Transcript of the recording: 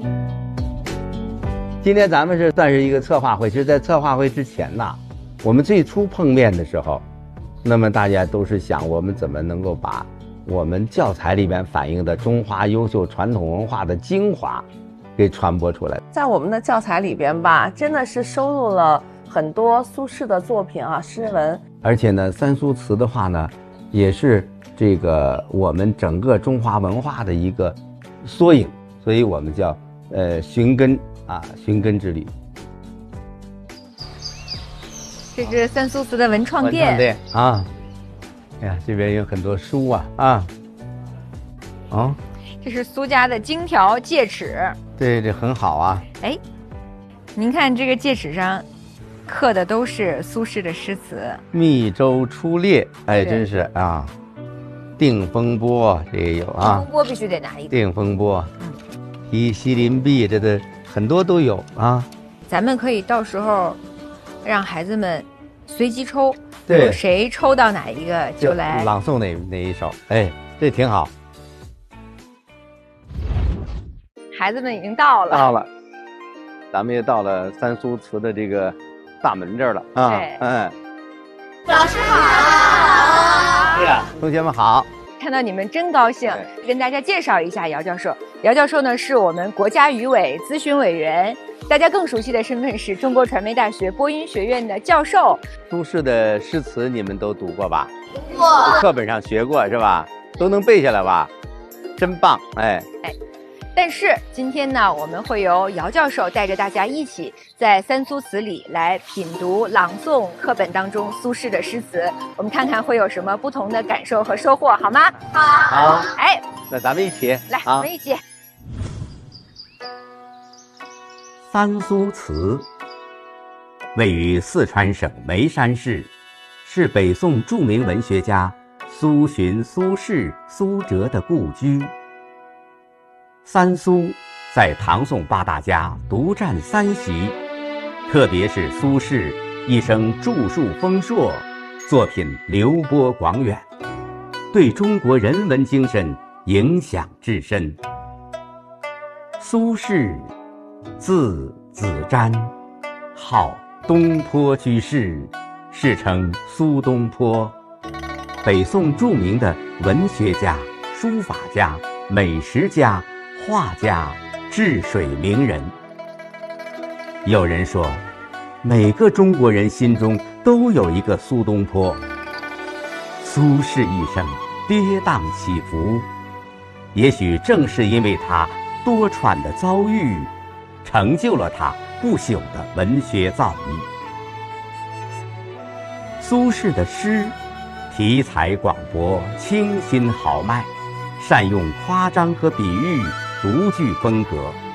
今天咱们是算是一个策划会，其实在策划会之前呢，我们最初碰面的时候，那么大家都是想我们怎么能够把我们教材里边反映的中华优秀传统文化的精华给传播出来。 在我们的教材里边吧，真的是收录了很多苏轼的作品啊，诗文。 而且呢，三苏词的话呢，也是这个我们整个中华文化的一个缩影，所以我们叫寻根寻根之旅。 这是三苏词的文创店啊，哎呀，这边有很多书这是苏家的金条戒尺， 对，这很好啊。 哎，您看这个戒尺上刻的都是苏轼的诗词。 密州出猎，哎，真是啊。定风波这也有啊， 定风波必须得拿一个。 定风波，题西林壁，这的很多都有啊。 咱们可以到时候让孩子们随机抽， 对， 谁抽到哪一个就来朗诵哪一首，哎，这挺好。 孩子们已经到了， 咱们也到了三苏词的这个大门这儿了啊。 对， 老师好。 是啊，同学们好。 看到你们真高兴，跟大家介绍一下姚教授。姚教授呢是我们国家语委咨询委员，大家更熟悉的身份是中国传媒大学播音学院的教授。 苏轼的诗词你们都读过吧？ 读过， 课本上学过是吧？都能背下来吧？真棒！哎。 但是今天呢，我们会由姚教授带着大家一起在三苏词里来品读、朗诵课本当中苏轼的诗词，我们看看会有什么不同的感受和收获，好吗？ 好， 哎， 那咱们一起来，我们一起。 三苏词位于四川省眉山市，是北宋著名文学家苏洵、苏轼、苏辙的故居。三苏在唐宋八大家独占三席，特别是苏轼一生著述丰硕，作品流播广远，对中国人文精神影响至深。苏轼字子瞻，号东坡居士，世称苏东坡，北宋著名的文学家、书法家、美食家、画家、治水名人。有人说，每个中国人心中都有一个苏东坡。苏轼一生跌宕起伏，也许正是因为他多舛的遭遇，成就了他不朽的文学造诣。苏轼的诗题材广博，清新豪迈，善用夸张和比喻，独具风格，